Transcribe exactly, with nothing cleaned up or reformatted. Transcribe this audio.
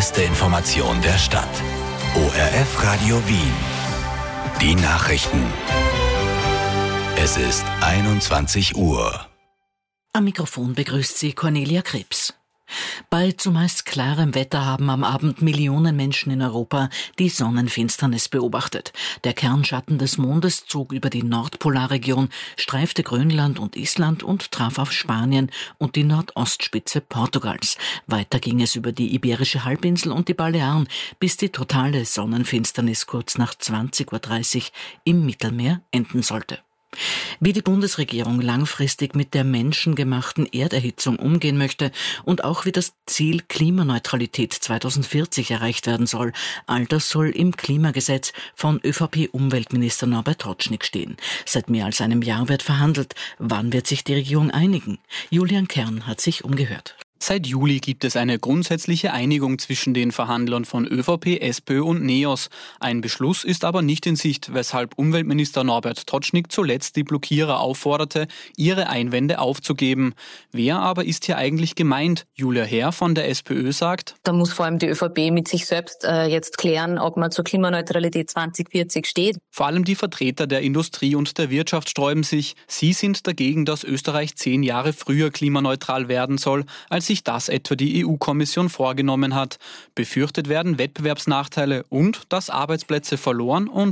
beste Information der Stadt. O R F Radio Wien. Die Nachrichten. Es ist einundzwanzig Uhr. Am Mikrofon begrüßt sie Cornelia Krebs. Bei zumeist klarem Wetter haben am Abend Millionen Menschen in Europa die Sonnenfinsternis beobachtet. Der Kernschatten des Mondes zog über die Nordpolarregion, streifte Grönland und Island und traf auf Spanien und die Nordostspitze Portugals. Weiter ging es über die Iberische Halbinsel und die Balearen, bis die totale Sonnenfinsternis kurz nach zwanzig Uhr dreißig im Mittelmeer enden sollte. Wie die Bundesregierung langfristig mit der menschengemachten Erderhitzung umgehen möchte und auch wie das Ziel Klimaneutralität zweitausendvierzig erreicht werden soll, all das soll im Klimagesetz von ÖVP-Umweltminister Norbert Rotschnig stehen. Seit mehr als einem Jahr wird verhandelt. Wann wird sich die Regierung einigen? Julian Kern hat sich umgehört. Seit Juli gibt es eine grundsätzliche Einigung zwischen den Verhandlern von ÖVP, SPÖ und NEOS. Ein Beschluss ist aber nicht in Sicht, weshalb Umweltminister Norbert Rotschnig zuletzt die Blockierer aufforderte, ihre Einwände aufzugeben. Wer aber ist hier eigentlich gemeint? Julia Herr von der SPÖ sagt: Da muss vor allem die ÖVP mit sich selbst äh, jetzt klären, ob man zur Klimaneutralität zwanzig vierzig steht. Vor allem die Vertreter der Industrie und der Wirtschaft sträuben sich. Sie sind dagegen, dass Österreich zehn Jahre früher klimaneutral werden soll, als sich das etwa die E U-Kommission vorgenommen hat. Befürchtet werden Wettbewerbsnachteile und dass Arbeitsplätze verloren und